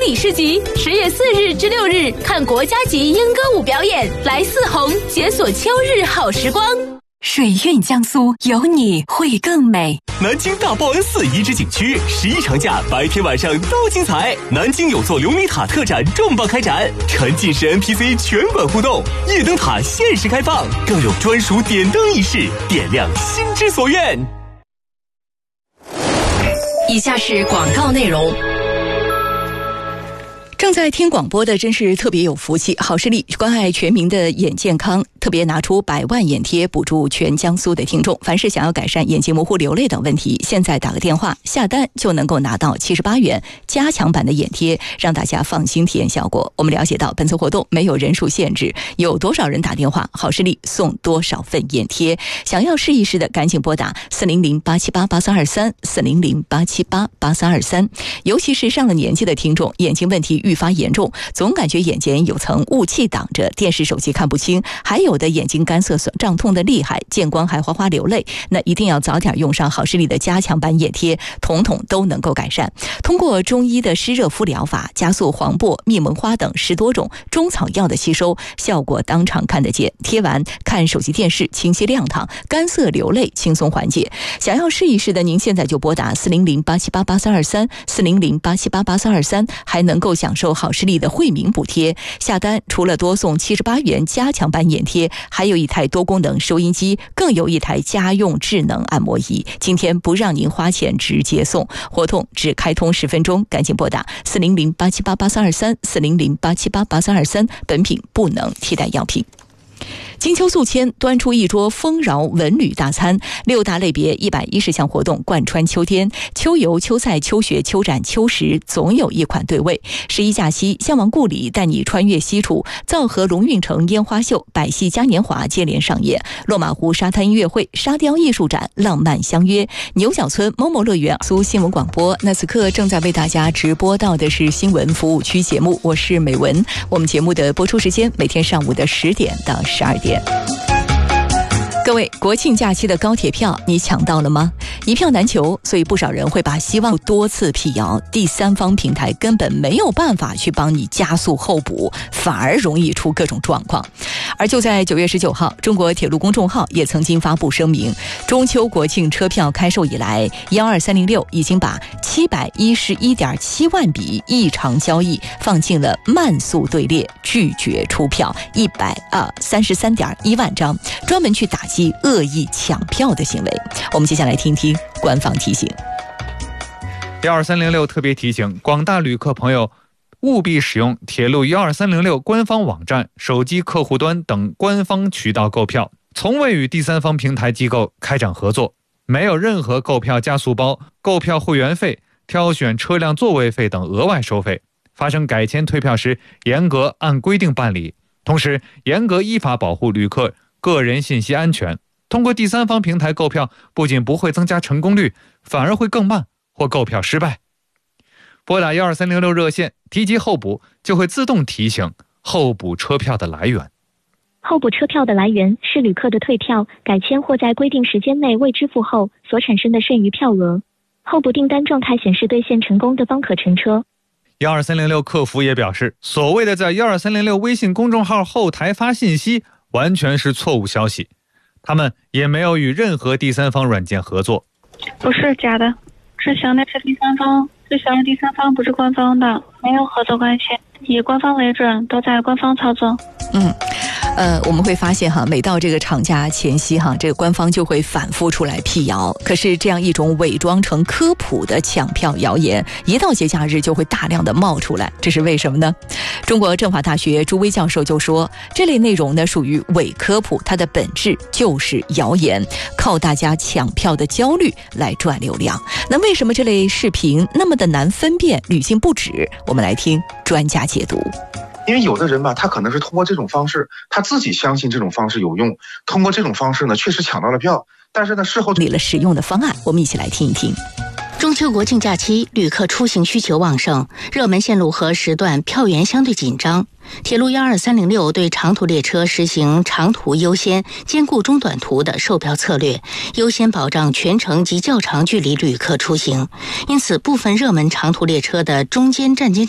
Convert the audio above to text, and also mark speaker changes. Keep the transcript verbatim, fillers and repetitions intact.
Speaker 1: 里市集，十月四日至六日看国家级莺歌舞表演，来四红，解锁秋日好时光。
Speaker 2: 水韵江苏，有你会更美。
Speaker 3: 南京大报恩寺遗址景区十一长假，白天晚上都精彩。南京有座琉璃塔特展重磅开展，沉浸式 N P C 全馆互动，夜灯塔限时开放，更有专属点灯仪式，点亮心之所愿。
Speaker 2: 以下是广告内容。正在听广播的真是特别有福气，好视力关爱全民的眼健康，特别拿出百万眼贴补助全江苏的听众。凡是想要改善眼睛模糊、流泪等问题，现在打个电话下单就能够拿到七十八元加强版的眼贴，让大家放心体验效果。我们了解到本次活动没有人数限制，有多少人打电话，好视力送多少份眼贴。想要试一试的赶紧拨打四零零八七八八三二三 四零零八七八八三二三。尤其是上了年纪的听众，眼睛问题愈发严重，总感觉眼前有层雾气挡着，电视手机看不清，还有的眼睛干涩胀痛的厉害，见光还哗哗流泪，那一定要早点用上好视力的加强版眼贴，统统都能够改善。通过中医的湿热敷疗法，加速黄柏、蜜蒙花等十多种中草药的吸收，效果当场看得见。贴完看手机电视清晰亮堂，干涩流泪轻松缓解。想要试一试的，您现在就拨打四零零八七八八三二三 四零零八七八八三二三，还能够享受好视力的惠民补贴。下单除了多送七十八元加强版眼贴，还有一台多功能收音机，更有一台家用智能按摩仪。今天不让您花钱，直接送，活动只开通十分钟，赶紧拨打四零零八七八八三二三 四零零八七八八三二三，本品不能替代药品。金秋宿迁，端出一桌丰饶文旅大餐，六大类别一百一十项活动贯穿秋天，秋游、秋赛、秋学、秋展、秋实，总有一款对味。十一假期，向往故里，带你穿越西楚，皂河龙运城烟花秀、百戏嘉年华接连上演，落马湖沙滩音乐会、沙雕艺术展浪漫相约，牛角村某某乐园。苏新闻广播，那此刻正在为大家直播到的是新闻服务区节目，我是美文。我们节目的播出时间每天上午的十点到十二点。各位，国庆假期的高铁票你抢到了吗？一票难求，所以不少人会把希望多次辟谣，第三方平台根本没有办法去帮你加速候补，反而容易出各种状况。而就在九月十九号，中国铁路公众号也曾经发布声明，中秋国庆车票开售以来，一二三零六已经把七百一十一点七万笔异常交易放进了慢速队列，拒绝出票一百啊三十三点一万张，专门去打击恶意抢票的行为。我们接下来听听官方提醒。
Speaker 4: 一二三零六特别提醒广大旅客朋友，务必使用铁路一二三零六官方网站、手机客户端等官方渠道购票，从未与第三方平台机构开展合作，没有任何购票加速包、购票会员费、挑选车辆座位费等额外收费。发生改签退票时，严格按规定办理，同时严格依法保护旅客个人信息安全。通过第三方平台购票，不仅不会增加成功率，反而会更慢或购票失败。拨打一二三零六热线，提及候补，就会自动提醒候补车票的来源。
Speaker 5: 候补车票的来源是旅客的退票、改签或在规定时间内未支付后所产生的剩余票额。候补订单状态显示兑现成功的方可乘车。
Speaker 4: 一二三零六客服也表示，所谓的在一二三零六微信公众号后台发信息，完全是错误消息。他们也没有与任何第三方软件合作。
Speaker 6: 不是假的，之前那是第三方，之前的第三方不是官方的，没有合作关系，以官方为准，都在官方操作。
Speaker 2: 嗯。呃，我们会发现哈，每到这个长假前夕哈，这个官方就会反复出来辟谣。可是这样一种伪装成科普的抢票谣言，一到节假日就会大量的冒出来，这是为什么呢？中国政法大学朱威教授就说，这类内容呢属于伪科普，它的本质就是谣言，靠大家抢票的焦虑来赚流量。那为什么这类视频那么的难分辨，屡禁不止？我们来听专家解读。
Speaker 7: 因为有的人吧，他可能是通过这种方式，他自己相信这种方式有用，通过这种方式呢，确实抢到了票，但是呢，事后
Speaker 2: 理了使用的方案，我们一起来听一听。
Speaker 8: 中秋国庆假期，旅客出行需求旺盛，热门线路和时段票源相对紧张。铁路一二三零六对长途列车实行长途优先、兼顾中短途的售票策略，优先保障全程及较长距离旅客出行。因此，部分热门长途列车的中间站间